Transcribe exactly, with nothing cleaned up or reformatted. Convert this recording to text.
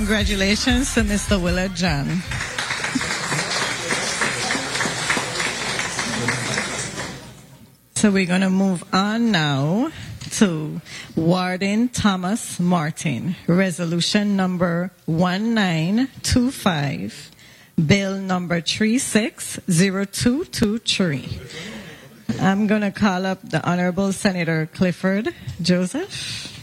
Congratulations to Mister Willard John. So we're going to move on now to Warden Thomas Martin, resolution number one nine two five, bill number three six zero two two three. I'm going to call up the Honorable Senator Clifford Joseph.